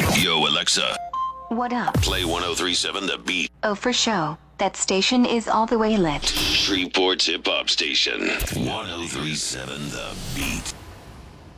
Yo, Alexa, What up? play 1037 The Beat. Oh, for show. That station is all the way lit. Shreveport's hip hop station. 1037 The Beat.